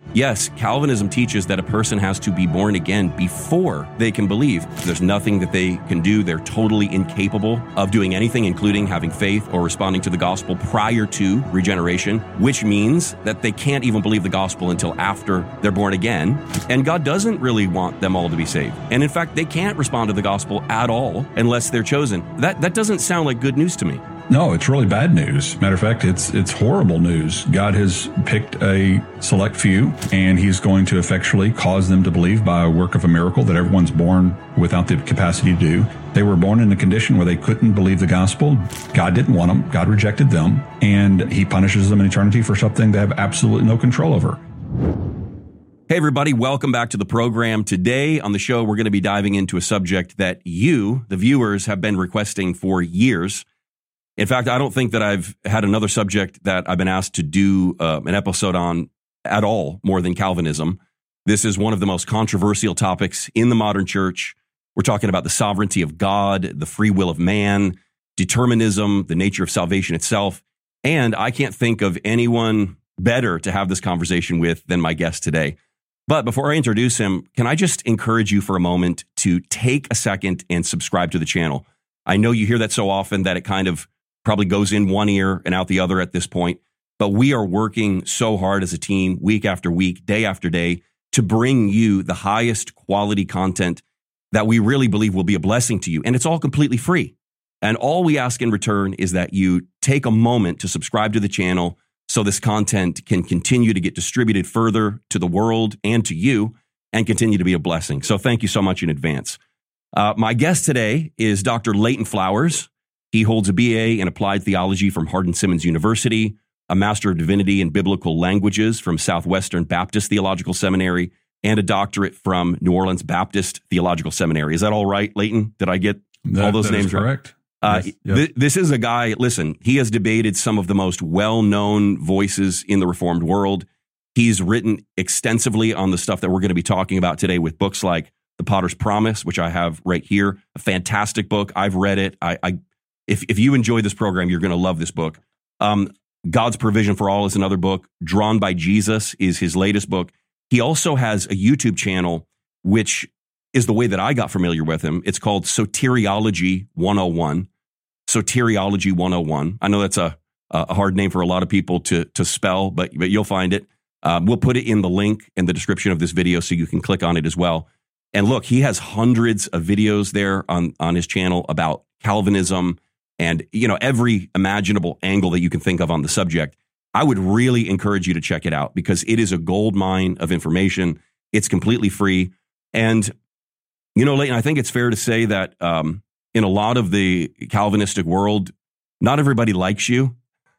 Yes, Calvinism teaches that a person has to be born again before they can believe. There's nothing that they can do. They're totally incapable of doing anything, including having faith or responding to the gospel prior to regeneration, which means that they can't even believe the gospel until after they're born again. And God doesn't really want them all to be saved. And in fact, they can't respond to the gospel at all unless they're chosen. That doesn't sound like good news to me. No, it's really bad news. Matter of fact, it's horrible news. God has picked a select few, and he's going to effectually cause them to believe by a work of a miracle that everyone's born without the capacity to do. They were born in a condition where they couldn't believe the gospel. God didn't want them. God rejected them, and he punishes them in eternity for something they have absolutely no control over. Hey, everybody. Welcome back to the program. Today on the show, we're going to be diving into a subject that you, the viewers, have been requesting for years. In fact, I don't think that I've had another subject that I've been asked to do an episode on at all more than Calvinism. This is one of the most controversial topics in the modern church. We're talking about the sovereignty of God, the free will of man, determinism, the nature of salvation itself. And I can't think of anyone better to have this conversation with than my guest today. But before I introduce him, can I just encourage you for a moment to take a second and subscribe to the channel? I know you hear that so often that it kind of probably goes in one ear and out the other at this point. But we are working so hard as a team, week after week, day after day, to bring you the highest quality content that we really believe will be a blessing to you. And it's all completely free. And all we ask in return is that you take a moment to subscribe to the channel so this content can continue to get distributed further to the world and to you and continue to be a blessing. So thank you so much in advance. My guest today is Dr. Leighton Flowers. He holds a BA in Applied Theology from Hardin-Simmons University, a Master of Divinity in Biblical Languages from Southwestern Baptist Theological Seminary, and a doctorate from New Orleans Baptist Theological Seminary. Is that all right, Leighton? Did I get all those names right? Correct. Yes. This is a guy, listen, he has debated some of the most well-known voices in the Reformed world. He's written extensively on the stuff that we're going to be talking about today with books like The Potter's Promise, which I have right here, a fantastic book. I've read it. If you enjoy this program, you're going to love this book. God's Provision for All is another book. Drawn by Jesus is his latest book. He also has a YouTube channel, which is the way that I got familiar with him. It's called Soteriology 101. Soteriology 101. I know that's a hard name for a lot of people to spell, but you'll find it. We'll put it in the link in the description of this video so you can click on it as well. And look, he has hundreds of videos there on his channel about Calvinism, and, every imaginable angle that you can think of on the subject. I would really encourage you to check it out because it is a gold mine of information. It's completely free. And, Leighton, I think it's fair to say that in a lot of the Calvinistic world, not everybody likes you.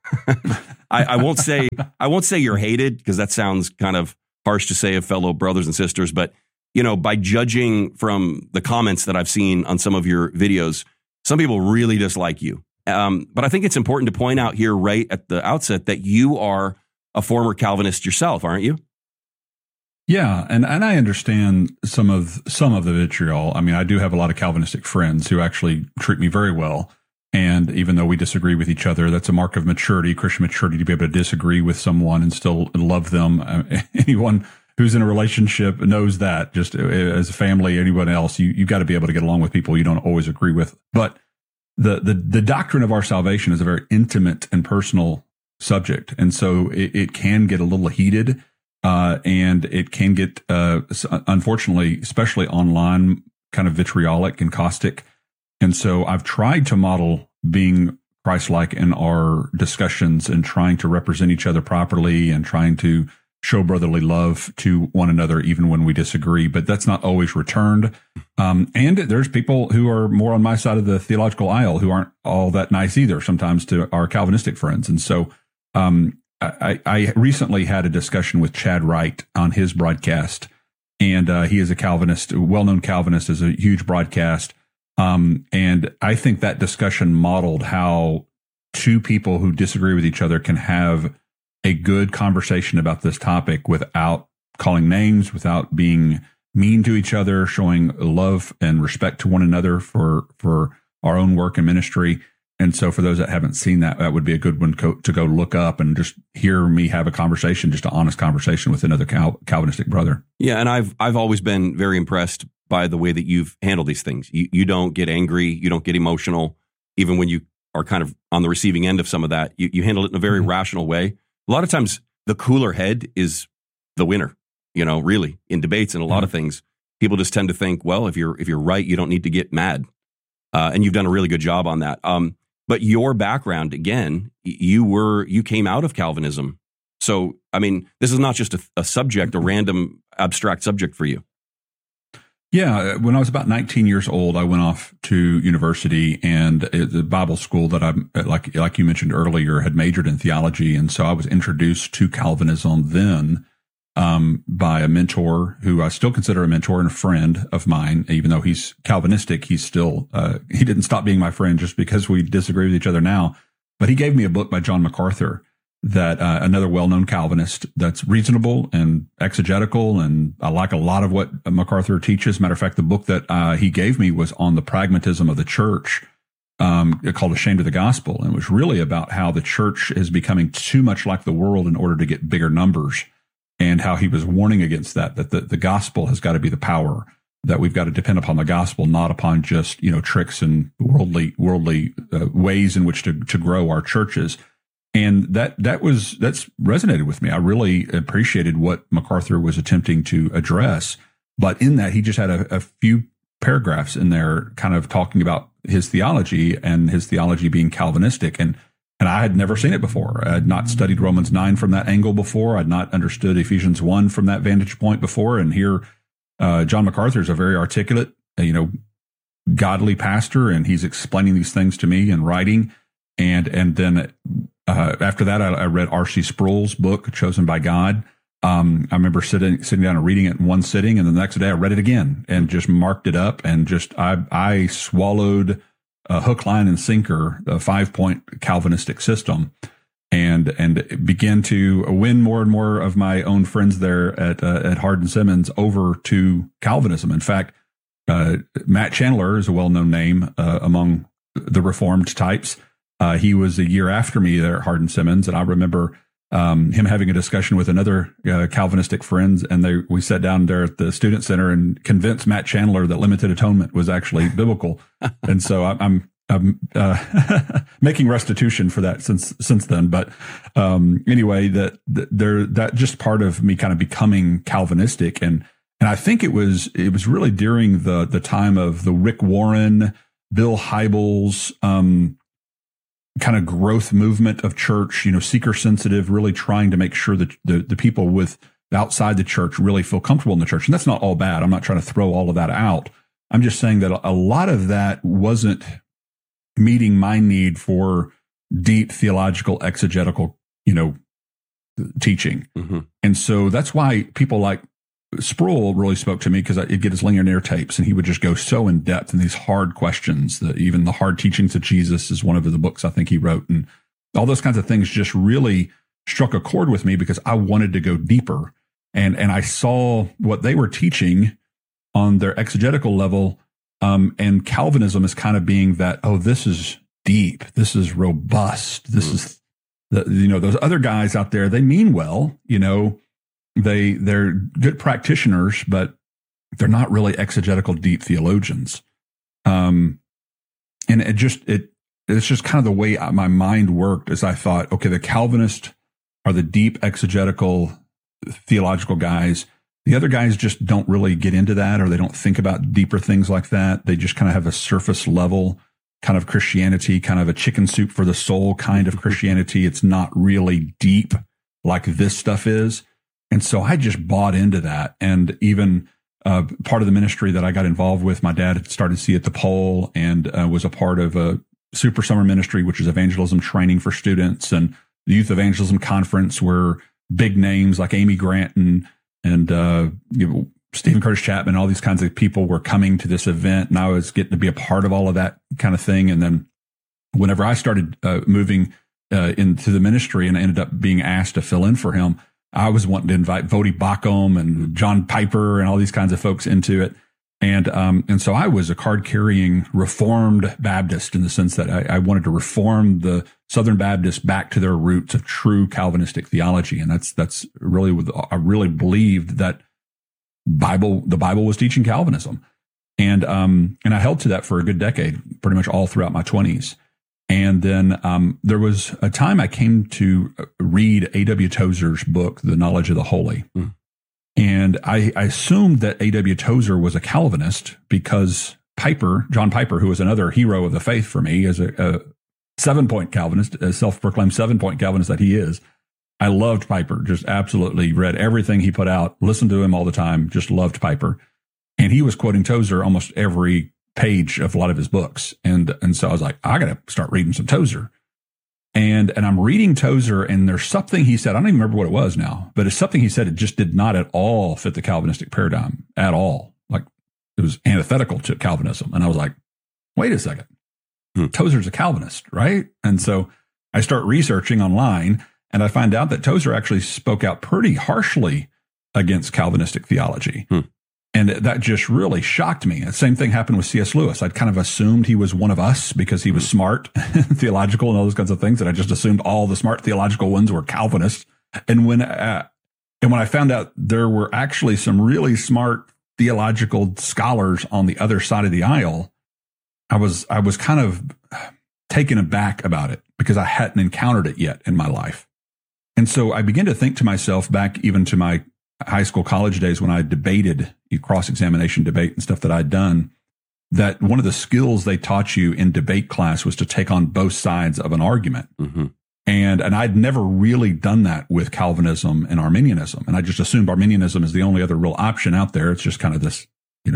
I won't say you're hated because that sounds kind of harsh to say of fellow brothers and sisters. But, by judging from the comments that I've seen on some of your videos, some people really dislike you. But I think it's important to point out here right at the outset that you are a former Calvinist yourself, aren't you? Yeah, and I understand some of the vitriol. I mean, I do have a lot of Calvinistic friends who actually treat me very well. And even though we disagree with each other, that's a mark of maturity, Christian maturity, to be able to disagree with someone and still love them. Anyone who's in a relationship knows that. Just as a family, anyone else, you got to be able to get along with people you don't always agree with. But the doctrine of our salvation is a very intimate and personal subject, and so it can get a little heated, and it can get, unfortunately, especially online, kind of vitriolic and caustic. And so I've tried to model being Christ-like in our discussions and trying to represent each other properly and trying to show brotherly love to one another, even when we disagree, but that's not always returned. And there's people who are more on my side of the theological aisle who aren't all that nice either, sometimes to our Calvinistic friends. And so I recently had a discussion with Chad Wright on his broadcast, and he is a Calvinist, a well-known Calvinist, is a huge broadcast. And I think that discussion modeled how two people who disagree with each other can have a good conversation about this topic without calling names, without being mean to each other, showing love and respect to one another for our own work and ministry. And so for those that haven't seen that, that would be a good one to go look up and just hear me have a conversation, just an honest conversation with another Calvinistic brother. Yeah. And I've always been very impressed by the way that you've handled these things. You don't get angry. You don't get emotional, even when you are kind of on the receiving end of some of that. You handle it in a very rational way. A lot of times the cooler head is the winner, really in debates and a lot of things. People just tend to think, well, if you're right, you don't need to get mad. And you've done a really good job on that. But your background, again, you came out of Calvinism. So, I mean, this is not just a subject, a random abstract subject for you. Yeah. When I was about 19 years old, I went off to university, and the Bible school that I, like you mentioned earlier, had majored in theology. And so I was introduced to Calvinism then by a mentor who I still consider a mentor and a friend of mine. Even though he's Calvinistic, he's still, he didn't stop being my friend just because we disagree with each other now. But he gave me a book by John MacArthur, that another well-known Calvinist, that's reasonable and exegetical. And I like a lot of what MacArthur teaches. Matter of fact, the book that he gave me was on the pragmatism of the church, called Ashamed of the Gospel. And it was really about how the church is becoming too much like the world in order to get bigger numbers, and how he was warning against that the gospel has got to be the power, that we've got to depend upon the gospel, not upon just, tricks and worldly ways in which to grow our churches. And that's resonated with me. I really appreciated what MacArthur was attempting to address. But in that, he just had a few paragraphs in there kind of talking about his theology, and his theology being Calvinistic. And I had never seen it before. I had not studied Romans 9 from that angle before. I'd not understood Ephesians 1 from that vantage point before. And here, John MacArthur is a very articulate, godly pastor, and he's explaining these things to me in writing. And then after that, I read R.C. Sproul's book, Chosen by God. I remember sitting down and reading it in one sitting, and the next day I read it again and just marked it up, and just I swallowed hook, line, and sinker a 5-point Calvinistic system, and began to win more and more of my own friends there at Hardin-Simmons over to Calvinism. In fact, Matt Chandler is a well-known name among the Reformed types. He was a year after me there at Hardin-Simmons, and I remember him having a discussion with another Calvinistic friends, and we sat down there at the Student Center and convinced Matt Chandler that limited atonement was actually biblical. And so I'm making restitution for that since then. But anyway, that just part of me kind of becoming Calvinistic, and I think it was really during the time of the Rick Warren, Bill Hybels, kind of growth movement of church, seeker sensitive, really trying to make sure that the people with outside the church really feel comfortable in the church. And that's not all bad. I'm not trying to throw all of that out. I'm just saying that a lot of that wasn't meeting my need for deep theological, exegetical, teaching. Mm-hmm. And so that's why people like Sproul really spoke to me, because I'd get his Ligonier tapes, and he would just go so in depth in these hard questions, that even the hard teachings of Jesus is one of the books I think he wrote, and all those kinds of things just really struck a chord with me, because I wanted to go deeper, and I saw what they were teaching on their exegetical level, and Calvinism is kind of being that, oh, this is deep, this is robust, this is those other guys out there, they mean well, they're good practitioners, but they're not really exegetical deep theologians. And it's just kind of the way my mind worked, as I thought, okay, the Calvinists are the deep exegetical theological guys. The other guys just don't really get into that, or they don't think about deeper things like that. They just kind of have a surface level kind of Christianity, kind of a chicken soup for the soul kind of Christianity. It's not really deep like this stuff is. And so I just bought into that. And even part of the ministry that I got involved with, my dad had started to see at the Pole, and was a part of a Super Summer Ministry, which is evangelism training for students, and the Youth Evangelism Conference, where big names like Amy Grant and Stephen Curtis Chapman, all these kinds of people were coming to this event, and I was getting to be a part of all of that kind of thing. And then whenever I started moving into the ministry and ended up being asked to fill in for him, I was wanting to invite Vodi Bakum and John Piper and all these kinds of folks into it. And so I was a card-carrying Reformed Baptist in the sense that I wanted to reform the Southern Baptists back to their roots of true Calvinistic theology. And that's really what I really believed, that the Bible was teaching Calvinism. And I held to that for a good decade, pretty much all throughout my 20s. And then there was a time I came to read A.W. Tozer's book, The Knowledge of the Holy. And I assumed that A.W. Tozer was a Calvinist because John Piper, who was another hero of the faith for me, is a 7-point Calvinist, a self-proclaimed 7-point Calvinist that he is. I loved Piper, just absolutely read everything he put out, listened to him all the time, just loved Piper. And he was quoting Tozer almost every page of a lot of his books. And so I was like, I got to start reading some Tozer. And I'm reading Tozer, and there's something he said, I don't even remember what it was now, but it's something he said, it just did not at all fit the Calvinistic paradigm at all. Like, it was antithetical to Calvinism. And I was like, wait a second, Tozer's a Calvinist, right? And so I start researching online, and I find out that Tozer actually spoke out pretty harshly against Calvinistic theology. And that just really shocked me. The same thing happened with C.S. Lewis. I'd kind of assumed he was one of us because he was smart, theological, and all those kinds of things. And I just assumed all the smart theological ones were Calvinists. And when I found out there were actually some really smart theological scholars on the other side of the aisle, I was kind of taken aback about it because I hadn't encountered it yet in my life. And so I began to think to myself, back even to my high school, college days, when I debated, cross-examination debate and stuff that I'd done, that one of the skills they taught you in debate class was to take on both sides of an argument. And I'd never really done that with Calvinism and Arminianism. And I just assumed Arminianism is the only other real option out there. It's just kind of this,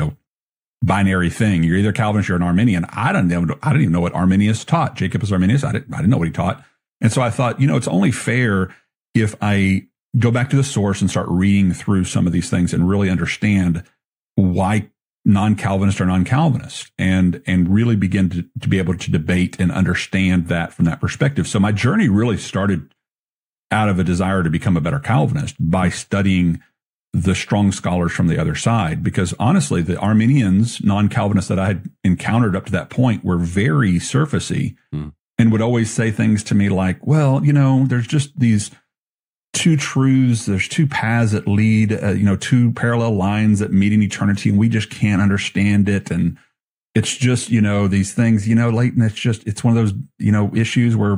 binary thing. You're either Calvinist or an Arminian. I didn't even know what Arminius taught. Jacobus Arminius, I didn't know what he taught. And so I thought, it's only fair if I go back to the source and start reading through some of these things and really understand why non-Calvinist or non-Calvinist, and really begin to be able to debate and understand that from that perspective. So my journey really started out of a desire to become a better Calvinist by studying the strong scholars from the other side, because honestly, the Arminians, non-Calvinists that I had encountered up to that point were very surfacey and would always say things to me like, well, there's just these two truths, there's two paths that lead, two parallel lines that meet in eternity, and we just can't understand it. And it's just, these things, Leighton, it's one of those, issues where,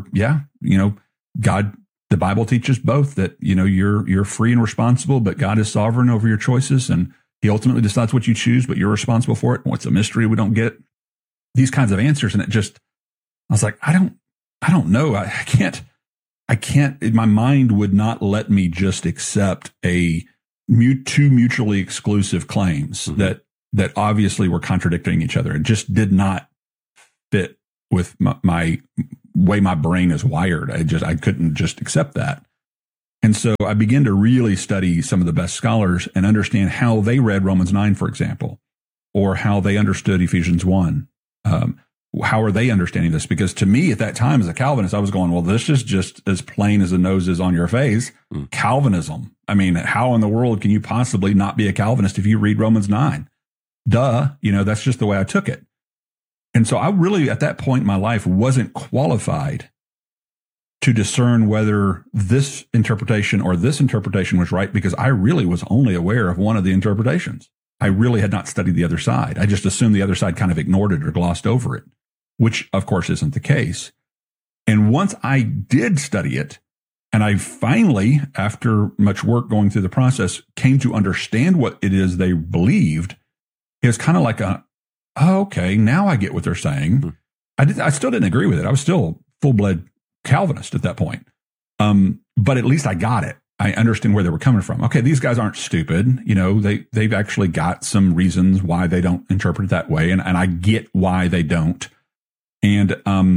God, the Bible teaches both that, you're free and responsible, but God is sovereign over your choices, and he ultimately decides what you choose, but you're responsible for it. What's a mystery we don't get? These kinds of answers. And I was like, I don't know. I can't, my mind would not let me just accept two mutually exclusive claims that obviously were contradicting each other. It just did not fit with my way my brain is wired. I couldn't just accept that. And so I began to really study some of the best scholars and understand how they read Romans 9, for example, or how they understood Ephesians 1. How are they understanding this? Because to me at that time as a Calvinist, I was going, well, this is just as plain as the nose is on your face. Calvinism. I mean, how in the world can you possibly not be a Calvinist if you read Romans 9? Duh. That's just the way I took it. And so I really, at that point in my life, wasn't qualified to discern whether this interpretation or this interpretation was right, because I really was only aware of one of the interpretations. I really had not studied the other side. I just assumed the other side kind of ignored it or glossed over it, which of course isn't the case. And once I did study it, and I finally, after much work going through the process, came to understand what it is they believed, it was kind of like okay, now I get what they're saying. I still didn't agree with it. I was still full-blood Calvinist at that point. But at least I got it. I understand where they were coming from. Okay, these guys aren't stupid. They've actually got some reasons why they don't interpret it that way. And I get why they don't. And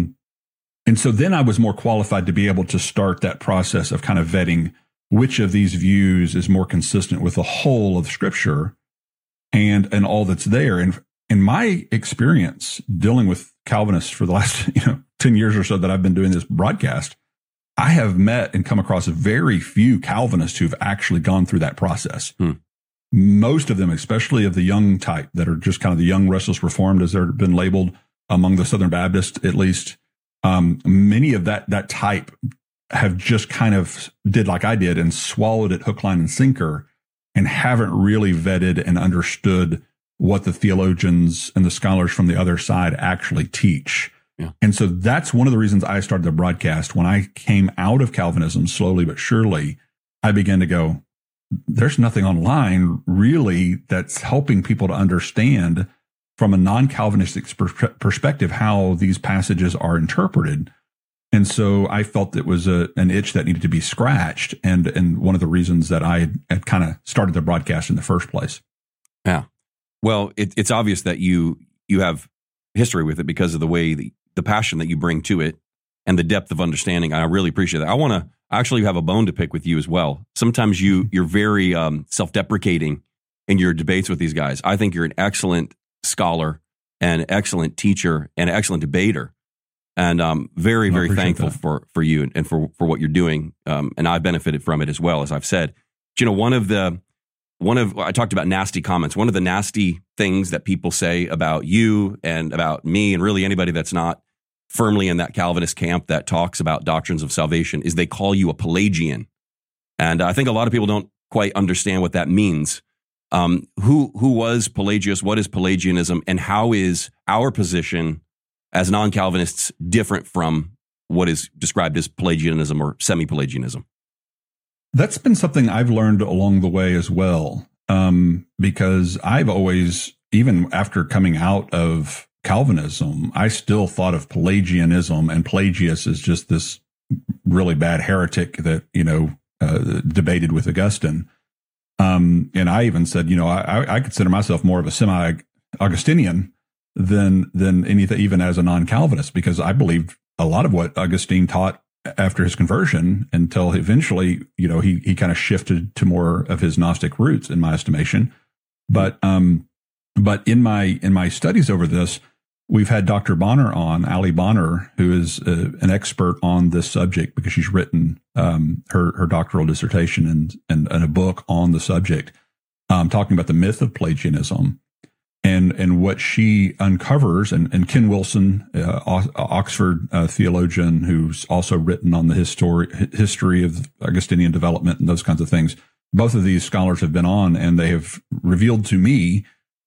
so then I was more qualified to be able to start that process of kind of vetting which of these views is more consistent with the whole of Scripture and all that's there. And in my experience dealing with Calvinists for the last 10 years or so that I've been doing this broadcast, I have met and come across very few Calvinists who've actually gone through that process. most of them, especially of the young type that are just kind of the young restless reformed, as they're been labeled among the Southern Baptists, at least, many of that type have just kind of did like I did and swallowed it hook, line, and sinker, and haven't really vetted and understood what the theologians and the scholars from the other side actually teach. Yeah. And so that's one of the reasons I started the broadcast. When I came out of Calvinism, slowly but surely, I began to go, there's nothing online really that's helping people to understand from a non-Calvinistic perspective how these passages are interpreted. And so I felt it was an itch that needed to be scratched, and one of the reasons that I had kind of started the broadcast in the first place. Yeah. Well, it's obvious that you have history with it because of the way the passion that you bring to it and the depth of understanding. I really appreciate that. I actually have a bone to pick with you as well. Sometimes you're very self-deprecating in your debates with these guys. I think you're an excellent scholar, an excellent teacher, and an excellent debater. And I'm very, very thankful for you and for what you're doing. And I've benefited from it as well, as I've said. But, I talked about nasty comments. One of the nasty things that people say about you and about me and really anybody that's not firmly in that Calvinist camp that talks about doctrines of salvation is they call you a Pelagian. And I think a lot of people don't quite understand what that means. Who was Pelagius? What is Pelagianism? And how is our position as non-Calvinists different from what is described as Pelagianism or semi-Pelagianism? That's been something I've learned along the way as well, because I've always, even after coming out of Calvinism, I still thought of Pelagianism and Pelagius as just this really bad heretic that, debated with Augustine. And I even said, I consider myself more of a semi-Augustinian than anything, even as a non-Calvinist, because I believed a lot of what Augustine taught after his conversion until eventually, he kind of shifted to more of his Gnostic roots, in my estimation. But in my studies over this, we've had Dr. Bonner on, Ali Bonner, who is an expert on this subject because she's written her doctoral dissertation and a book on the subject, talking about the myth of Pelagianism. And what she uncovers, and Ken Wilson, Oxford theologian, who's also written on the history of Augustinian development and those kinds of things. Both of these scholars have been on, and they have revealed to me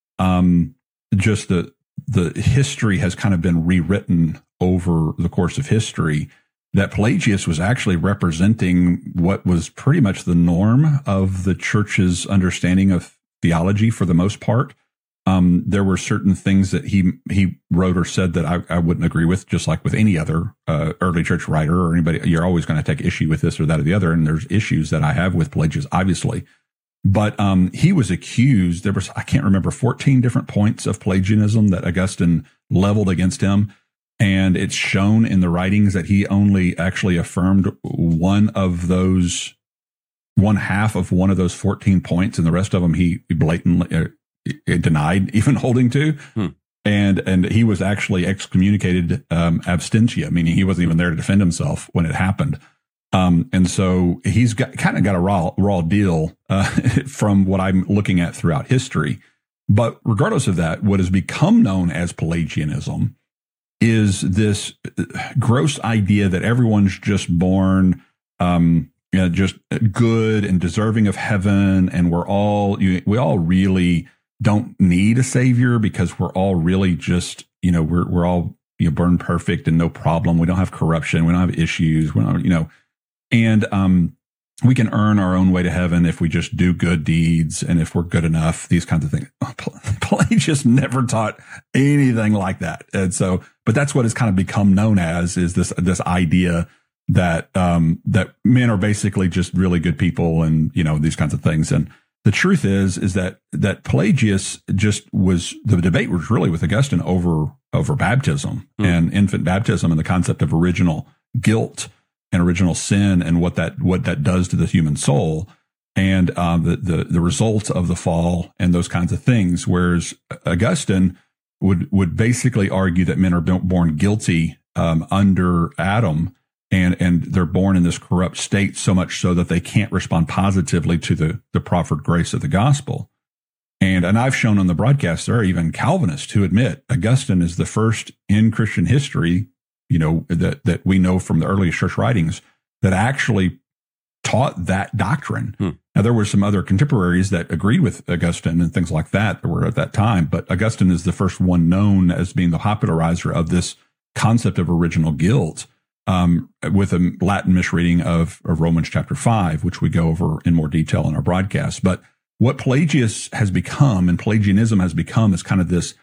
just the history has kind of been rewritten over the course of history, that Pelagius was actually representing what was pretty much the norm of the church's understanding of theology for the most part. There were certain things that he wrote or said that I wouldn't agree with, just like with any other early church writer or anybody. You're always going to take issue with this or that or the other, and there's issues that I have with Pelagius, obviously. But he was accused. There was, I can't remember, 14 different points of Pelagianism that Augustine leveled against him, and it's shown in the writings that he only actually affirmed one half of one of those 14 points, and the rest of them he blatantly denied even holding to. And he was actually excommunicated absentia, meaning he wasn't even there to defend himself when it happened. And so he's kind of got a raw deal from what I'm looking at throughout history. But regardless of that, what has become known as Pelagianism is this gross idea that everyone's just born just good and deserving of heaven, and we all really don't need a savior because we're all really just, we're all, born perfect and no problem. We don't have corruption. We don't have issues. We don't, and we can earn our own way to heaven if we just do good deeds and if we're good enough, these kinds of things. Pelagius never taught anything like that. And so, but that's what has kind of become known as, is this idea that, that men are basically just really good people and, these kinds of things. And the truth is that Pelagius the debate was really with Augustine over baptism and infant baptism and the concept of original guilt and original sin and what that does to the human soul and the results of the fall and those kinds of things. Whereas Augustine would basically argue that men are born guilty under Adam. And they're born in this corrupt state, so much so that they can't respond positively to the proffered grace of the gospel. And I've shown on the broadcast, there are even Calvinists who admit Augustine is the first in Christian history, that we know from the earliest church writings that actually taught that doctrine. Now, there were some other contemporaries that agreed with Augustine and things like that were at that time, but Augustine is the first one known as being the popularizer of this concept of original guilt, with a Latin misreading of Romans chapter 5, which we go over in more detail in our broadcast. But what Pelagius has become, and Pelagianism has become, is kind of this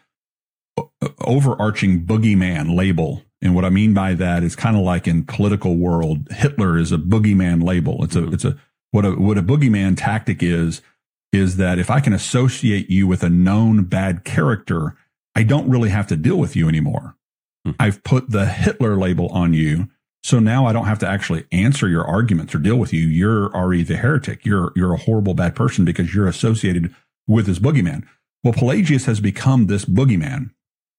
overarching boogeyman label. And what I mean by that is kind of like in political world, Hitler is a boogeyman label. What a boogeyman tactic is that if I can associate you with a known bad character, I don't really have to deal with you anymore. I've put the Hitler label on you. So now I don't have to actually answer your arguments or deal with you. You're already the heretic. You're a horrible, bad person because you're associated with this boogeyman. Well, Pelagius has become this boogeyman,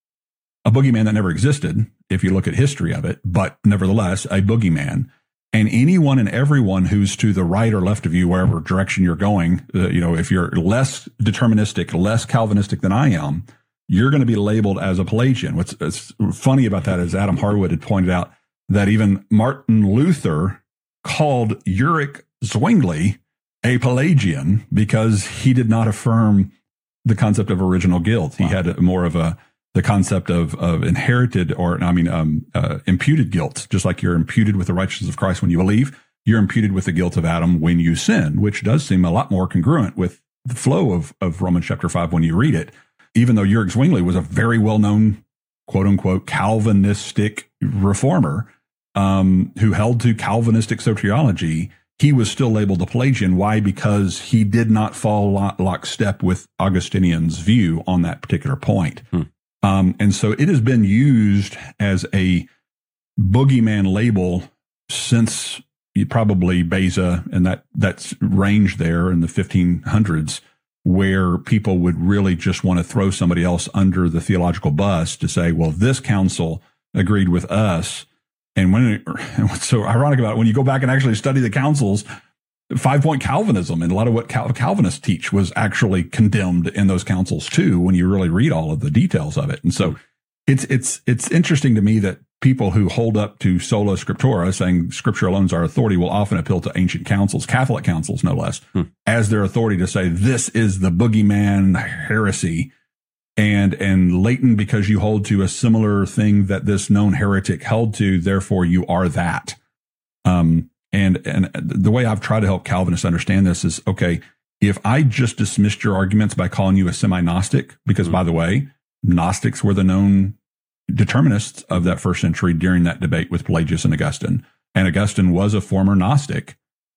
a boogeyman that never existed, if you look at history of it, but nevertheless, a boogeyman. And anyone and everyone who's to the right or left of you, wherever direction you're going, if you're less deterministic, less Calvinistic than I am, you're going to be labeled as a Pelagian. What's funny about that is Adam Harwood had pointed out that even Martin Luther called Ulrich Zwingli a Pelagian because he did not affirm the concept of original guilt. He had more of the concept of inherited imputed guilt. Just like you're imputed with the righteousness of Christ when you believe, you're imputed with the guilt of Adam when you sin, which does seem a lot more congruent with the flow of Romans chapter 5 when you read it. Even though Ulrich Zwingli was a very well-known, quote-unquote, Calvinistic reformer who held to Calvinistic soteriology, he was still labeled a Pelagian. Why? Because he did not fall lockstep with Augustinian's view on that particular point. And so it has been used as a boogeyman label since probably Beza and that's range there in the 1500s, where people would really just want to throw somebody else under the theological bus to say, well, this council agreed with us. And what's so ironic about it, when you go back and actually study the councils, 5-point Calvinism and a lot of what Calvinists teach was actually condemned in those councils too, when you really read all of the details of it. And so it's interesting to me that people who hold up to sola scriptura, saying scripture alone is our authority, will often appeal to ancient councils, Catholic councils, no less, as their authority to say, this is the boogeyman heresy. And latent because you hold to a similar thing that this known heretic held to, therefore you are that. And the way I've tried to help Calvinists understand this is, okay, if I just dismissed your arguments by calling you a semi-Gnostic, because by the way, Gnostics were the known determinists of that first century during that debate with Pelagius and Augustine was a former Gnostic.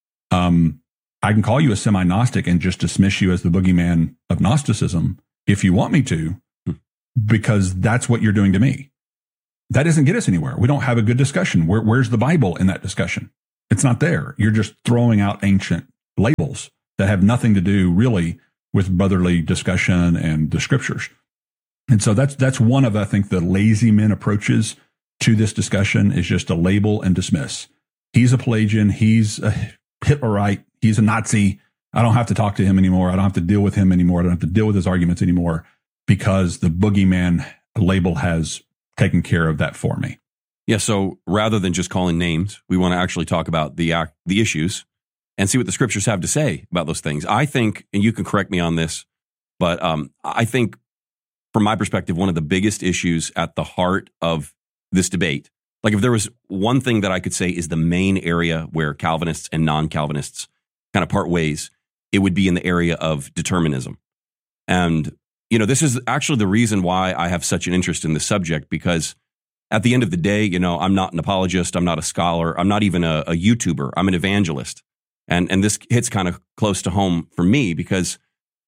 I can call you a semi-Gnostic and just dismiss you as the boogeyman of Gnosticism if you want me to, because that's what you're doing to me. That doesn't get us anywhere. We don't have a good discussion. Where's the Bible in that discussion? It's not there. You're just throwing out ancient labels that have nothing to do really with brotherly discussion and the scriptures. And so that's one of, I think, the lazy men approaches to this discussion is just to label and dismiss. He's a Pelagian. He's a Hitlerite. He's a Nazi. I don't have to talk to him anymore. I don't have to deal with him anymore. I don't have to deal with his arguments anymore because the boogeyman label has taken care of that for me. Yeah, so rather than just calling names, we want to actually talk about the issues and see what the scriptures have to say about those things. I think, and you can correct me on this, but I think from my perspective, one of the biggest issues at the heart of this debate, like if there was one thing that I could say is the main area where Calvinists and non-Calvinists kind of part ways, it would be in the area of determinism. And, this is actually the reason why I have such an interest in this subject, because at the end of the day, I'm not an apologist. I'm not a scholar. I'm not even a YouTuber. I'm an evangelist. And this hits kind of close to home for me because,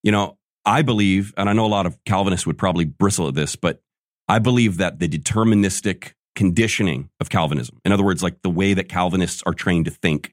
I believe, and I know a lot of Calvinists would probably bristle at this, but I believe that the deterministic conditioning of Calvinism, in other words, like the way that Calvinists are trained to think,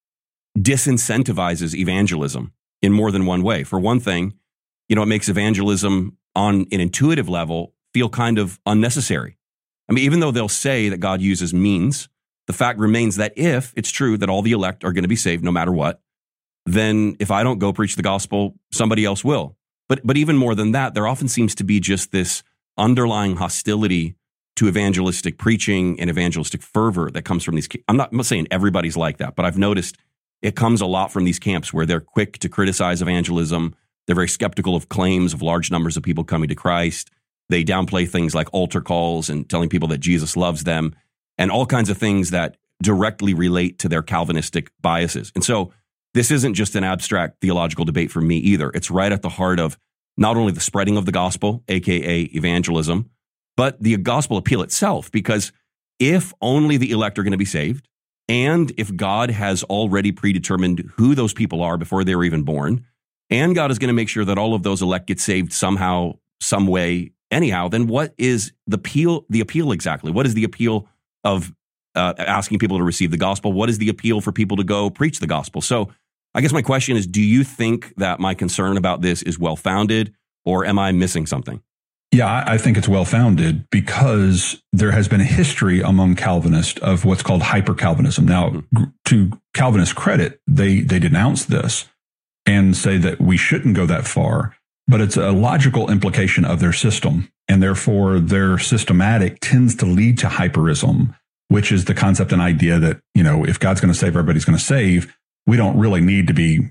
disincentivizes evangelism in more than one way. For one thing, it makes evangelism on an intuitive level feel kind of unnecessary. I mean, even though they'll say that God uses means, the fact remains that if it's true that all the elect are going to be saved no matter what, then if I don't go preach the gospel, somebody else will. But even more than that, there often seems to be just this underlying hostility to evangelistic preaching and evangelistic fervor that comes from these. I'm not saying everybody's like that, but I've noticed it comes a lot from these camps where they're quick to criticize evangelism. They're very skeptical of claims of large numbers of people coming to Christ. They downplay things like altar calls and telling people that Jesus loves them and all kinds of things that directly relate to their Calvinistic biases. And so this isn't just an abstract theological debate for me either. It's right at the heart of not only the spreading of the gospel, aka evangelism, but the gospel appeal itself. Because if only the elect are going to be saved, and if God has already predetermined who those people are before they were even born, and God is going to make sure that all of those elect get saved somehow, some way, anyhow, then what is the appeal exactly? What is the appeal of asking people to receive the gospel? What is the appeal for people to go preach the gospel? So I guess my question is, do you think that my concern about this is well-founded, or am I missing something? Yeah, I think it's well-founded because there has been a history among Calvinists of what's called hyper-Calvinism. Now, to Calvinist credit, they denounce this and say that we shouldn't go that far, but it's a logical implication of their system. And therefore, their systematic tends to lead to hyperism, which is the concept and idea that, if God's going to save, everybody's going to save. We don't really need to be,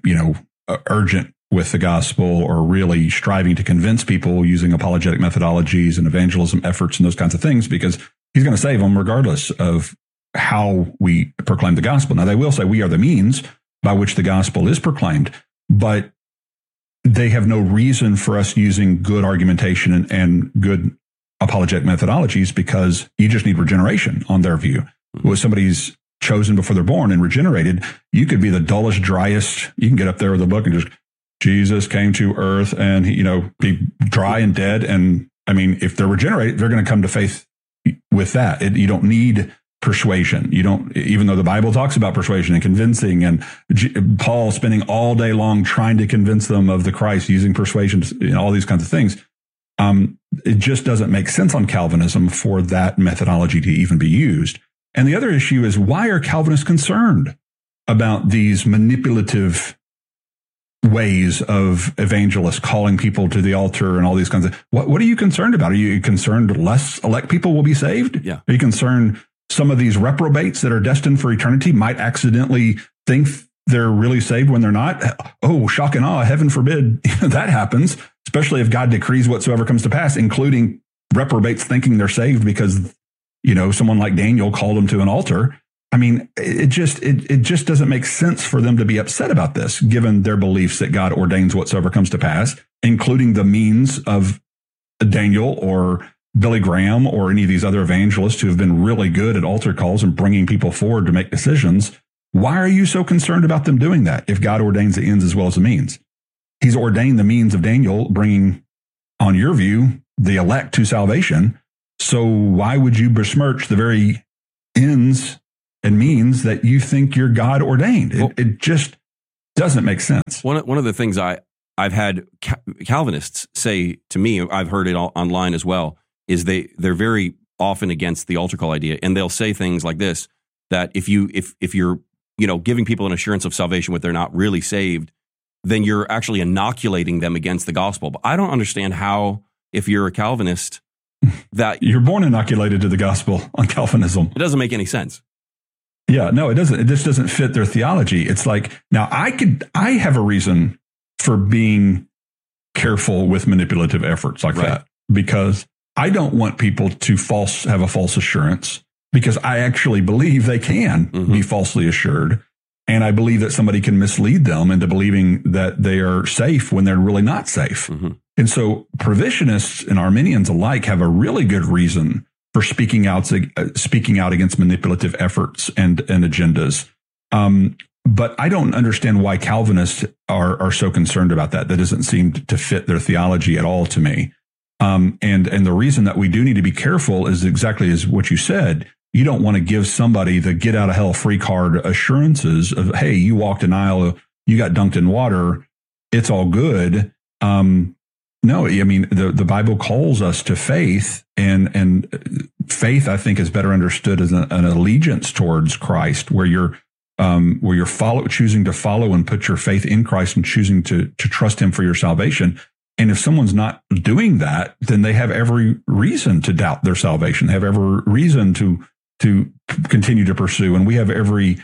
urgent with the gospel or really striving to convince people using apologetic methodologies and evangelism efforts and those kinds of things, because he's going to save them regardless of how we proclaim the gospel. Now, they will say we are the means by which the gospel is proclaimed, but they have no reason for us using good argumentation and good apologetic methodologies, because you just need regeneration on their view. When somebody's chosen before they're born and regenerated, you could be the dullest, driest. You can get up there with a book and just, Jesus came to earth and, be dry and dead. And I mean, if they're regenerated, they're going to come to faith with that. You don't need persuasion. You don't, even though the Bible talks about persuasion and convincing, and Paul spending all day long trying to convince them of the Christ using persuasion, all these kinds of things. It just doesn't make sense on Calvinism for that methodology to even be used. And the other issue is, why are Calvinists concerned about these manipulative ways of evangelists calling people to the altar and all these kinds of, what are you concerned about? Are you concerned less elect people will be saved? Yeah. Are you concerned some of these reprobates that are destined for eternity might accidentally think they're really saved when they're not? Oh, shock and awe, heaven forbid that happens, especially if God decrees whatsoever comes to pass, including reprobates thinking they're saved because, someone like Daniel called them to an altar. I mean, it just doesn't make sense for them to be upset about this, given their beliefs that God ordains whatsoever comes to pass, including the means of Daniel or Billy Graham or any of these other evangelists who have been really good at altar calls and bringing people forward to make decisions. Why are you so concerned about them doing that if God ordains the ends as well as the means? He's ordained the means of Daniel, bringing, on your view, the elect to salvation. So why would you besmirch the very ends and means that you think you're God ordained? It just doesn't make sense. One of the things I've had Calvinists say to me, I've heard it online as well, is they're very often against the altar call idea, and they'll say things like this: that if you're giving people an assurance of salvation when they're not really saved, then you're actually inoculating them against the gospel. But I don't understand how, if you're a Calvinist, that you're born inoculated to the gospel on Calvinism. It doesn't make any sense. Yeah, no, it doesn't. It just doesn't fit their theology. It's like, now I have a reason for being careful with manipulative efforts like that, because I don't want people to have a false assurance, because I actually believe they can be falsely assured. And I believe that somebody can mislead them into believing that they are safe when they're really not safe. And so provisionists and Arminians alike have a really good reason for speaking out against manipulative efforts and agendas. But I don't understand why Calvinists are so concerned about that. That doesn't seem to fit their theology at all to me. And the reason that we do need to be careful is exactly as what you said. You don't want to give somebody the get out of hell free card assurances of, hey, you walked an aisle, you got dunked in water, it's all good. No, I mean, the Bible calls us to faith, and faith, I think, is better understood as an allegiance towards Christ, where you're choosing to follow and put your faith in Christ and choosing to trust him for your salvation. And if someone's not doing that, then they have every reason to doubt their salvation. They have every reason to continue to pursue. And we have every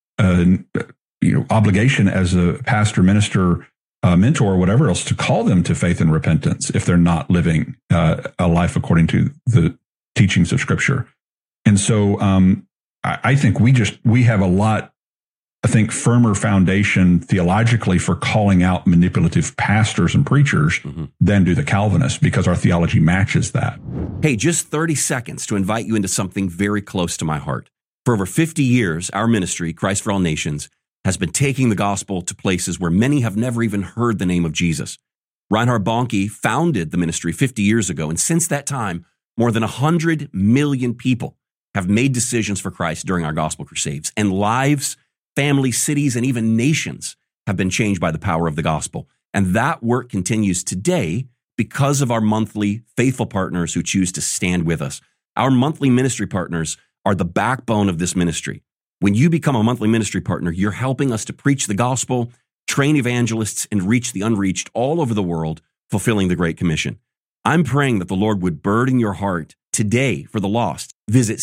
obligation as a pastor, minister, mentor, or whatever else, to call them to faith and repentance if they're not living a life according to the teachings of Scripture. And so I think we have a lot, I think, firmer foundation theologically for calling out manipulative pastors and preachers than do the Calvinists, because our theology matches that. Hey, just 30 seconds to invite you into something very close to my heart. For over 50 years, our ministry, Christ for All Nations, has been taking the gospel to places where many have never even heard the name of Jesus. Reinhard Bonnke founded the ministry 50 years ago, and since that time, more than 100 million people have made decisions for Christ during our gospel crusades, and lives, families, cities, and even nations have been changed by the power of the gospel. And that work continues today because of our monthly faithful partners who choose to stand with us. Our monthly ministry partners are the backbone of this ministry. When you become a monthly ministry partner, you're helping us to preach the gospel, train evangelists, and reach the unreached all over the world, fulfilling the Great Commission. I'm praying that the Lord would burden your heart today for the lost. Visit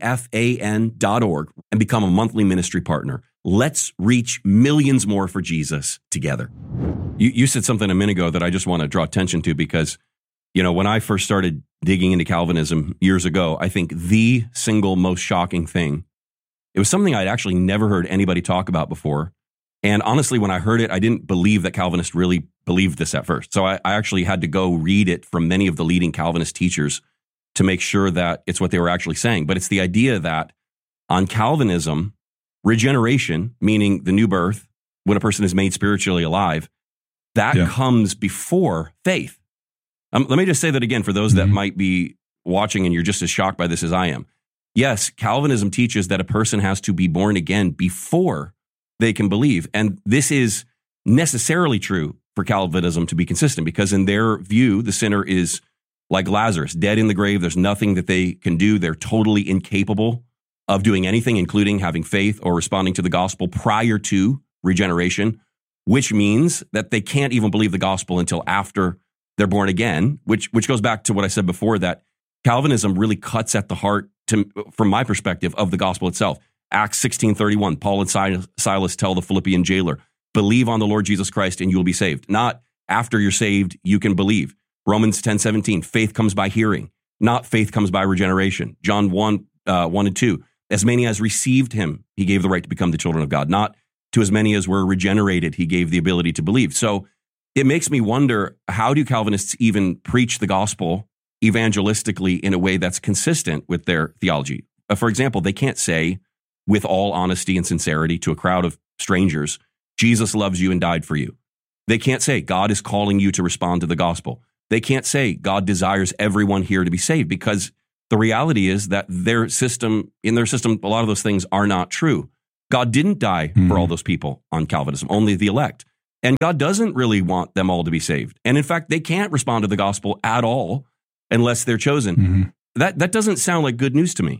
cfan.org and become a monthly ministry partner. Let's reach millions more for Jesus together. You said something a minute ago that I just want to draw attention to, because, when I first started digging into Calvinism years ago, I think the single most shocking thing, it was something I'd actually never heard anybody talk about before. And honestly, when I heard it, I didn't believe that Calvinists really believed this at first. So I actually had to go read it from many of the leading Calvinist teachers to make sure that it's what they were actually saying. But it's the idea that on Calvinism, regeneration, meaning the new birth, when a person is made spiritually alive, that comes before faith. Let me just say that again for those that might be watching and you're just as shocked by this as I am. Yes, Calvinism teaches that a person has to be born again before they can believe. And this is necessarily true for Calvinism to be consistent, because in their view, the sinner is like Lazarus, dead in the grave. There's nothing that they can do. They're totally incapable of doing anything, including having faith or responding to the gospel prior to regeneration, which means that they can't even believe the gospel until after they're born again, which goes back to what I said before, that Calvinism really cuts at the heart, from my perspective, of the gospel itself. Acts 16:31, Paul and Silas tell the Philippian jailer, believe on the Lord Jesus Christ and you will be saved. Not after you're saved, you can believe. Romans 10:17, faith comes by hearing, not faith comes by regeneration. John 1 and 2, as many as received him, he gave the right to become the children of God. Not to as many as were regenerated, he gave the ability to believe. So it makes me wonder, how do Calvinists even preach the gospel evangelistically in a way that's consistent with their theology? For example, they can't say with all honesty and sincerity to a crowd of strangers, Jesus loves you and died for you. They can't say God is calling you to respond to the gospel. They can't say God desires everyone here to be saved, because the reality is that in their system, a lot of those things are not true. God didn't die for all those people on Calvinism, only the elect. And God doesn't really want them all to be saved. And in fact, they can't respond to the gospel at all unless they're chosen. That doesn't sound like good news to me.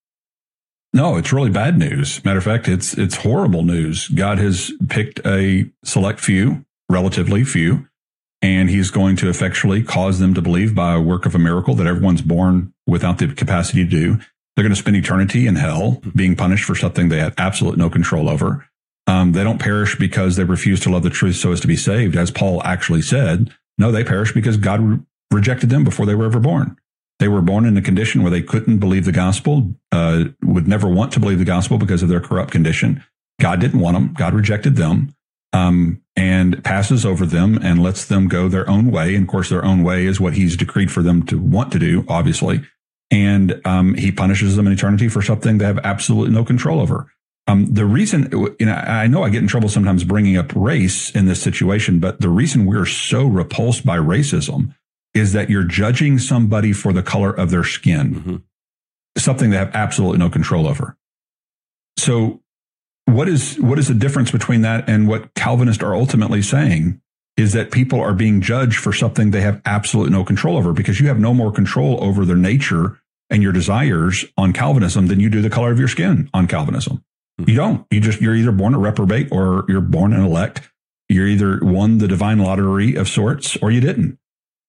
No, it's really bad news. Matter of fact, it's horrible news. God has picked a select few, relatively few, and he's going to effectually cause them to believe by a work of a miracle that everyone's born without the capacity to do. They're going to spend eternity in hell, being punished for something they had absolutely no control over. They don't perish because they refuse to love the truth so as to be saved. As Paul actually said, no, they perish because God rejected them before they were ever born. They were born in a condition where they couldn't believe the gospel, would never want to believe the gospel because of their corrupt condition. God didn't want them. God rejected them, and passes over them and lets them go their own way. And of course, their own way is what he's decreed for them to want to do, obviously. And he punishes them in eternity for something they have absolutely no control over. The reason, I know I get in trouble sometimes bringing up race in this situation, but the reason we're so repulsed by racism is that you're judging somebody for the color of their skin, something they have absolutely no control over. So what is the difference between that and what Calvinists are ultimately saying is that people are being judged for something they have absolutely no control over, because you have no more control over their nature and your desires on Calvinism than you do the color of your skin on Calvinism. You don't. You're either born a reprobate or you're born an elect. You're either won the divine lottery of sorts or you didn't.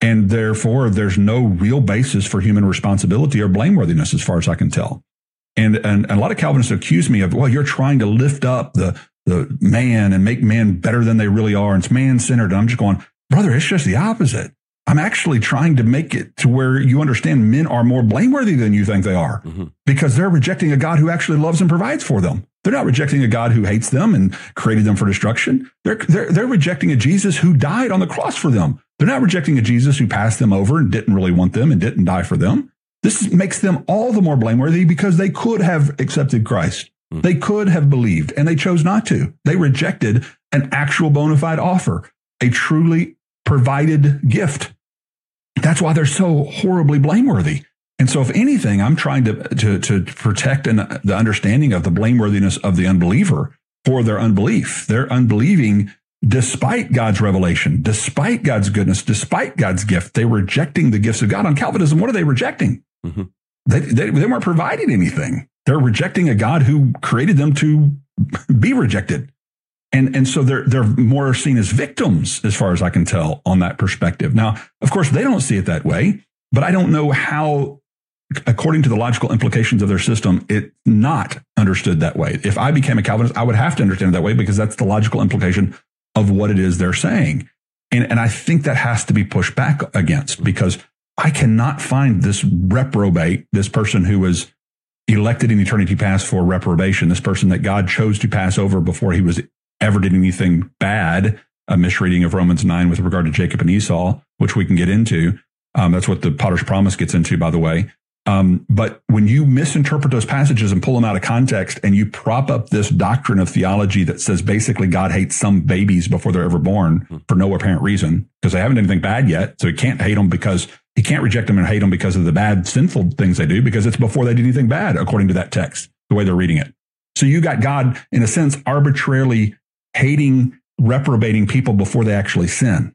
And therefore, there's no real basis for human responsibility or blameworthiness, as far as I can tell. And a lot of Calvinists accuse me of, well, you're trying to lift up the man and make man better than they really are. And it's man-centered. And I'm just going, brother, it's just the opposite. I'm actually trying to make it to where you understand men are more blameworthy than you think they are, because they're rejecting a God who actually loves and provides for them. They're not rejecting a God who hates them and created them for destruction. They're rejecting a Jesus who died on the cross for them. They're not rejecting a Jesus who passed them over and didn't really want them and didn't die for them. This makes them all the more blameworthy because they could have accepted Christ. They could have believed, and they chose not to. They rejected an actual bona fide offer, a truly provided gift. That's why they're so horribly blameworthy. And so if anything, I'm trying to protect the understanding of the blameworthiness of the unbeliever for their unbelief. They're unbelieving despite God's revelation, despite God's goodness, despite God's gift. They're rejecting the gifts of God. On Calvinism, what are they rejecting? They weren't providing anything. They're rejecting a God who created them to be rejected. And so they're more seen as victims, as far as I can tell, on that perspective. Now, of course, they don't see it that way, but I don't know how, according to the logical implications of their system, it's not understood that way. If I became a Calvinist, I would have to understand it that way, because that's the logical implication of what it is they're saying. And I think that has to be pushed back against, because I cannot find this reprobate, this person who was elected in eternity past for reprobation, this person that God chose to pass over before he was ever did anything bad, a misreading of Romans 9 with regard to Jacob and Esau, which we can get into. That's what the Potter's Promise gets into, by the way. But when you misinterpret those passages and pull them out of context, and you prop up this doctrine of theology that says basically God hates some babies before they're ever born for no apparent reason, because they haven't done anything bad yet. So he can't hate them because he can't reject them and hate them because of the bad, sinful things they do, because it's before they did anything bad, according to that text, the way they're reading it. So you got God, in a sense, arbitrarily hating, reprobating people before they actually sin.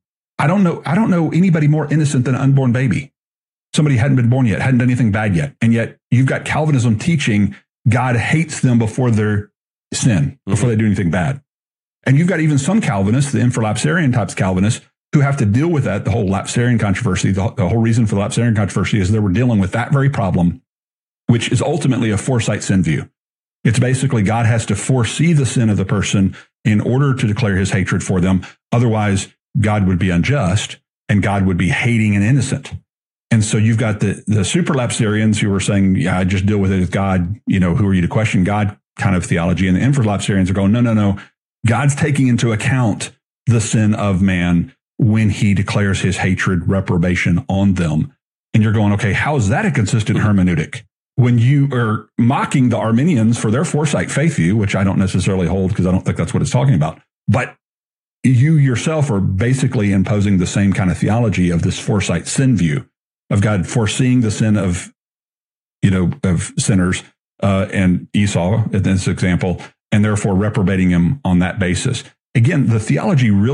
I don't know anybody more innocent than an unborn baby. Somebody hadn't been born yet, hadn't done anything bad yet. And yet you've got Calvinism teaching God hates them before their sin, before they do anything bad. And you've got even some Calvinists, the infralapsarian types Calvinists, who have to deal with that, the whole lapsarian controversy. The whole reason for the lapsarian controversy is they were dealing with that very problem, which is ultimately a foresight sin view. It's basically God has to foresee the sin of the person in order to declare his hatred for them. Otherwise, God would be unjust and God would be hating an innocent. And so you've got the superlapsarians who are saying, yeah, I just deal with it as God, who are you to question God kind of theology. And the infralapsarians are going, no. God's taking into account the sin of man when he declares his hatred, reprobation on them. And you're going, okay, how is that a consistent hermeneutic? When you are mocking the Arminians for their foresight faith view, which I don't necessarily hold because I don't think that's what it's talking about, but you yourself are basically imposing the same kind of theology of this foresight sin view of God foreseeing the sin of sinners and Esau in this example, and therefore reprobating him on that basis. Again, the theology really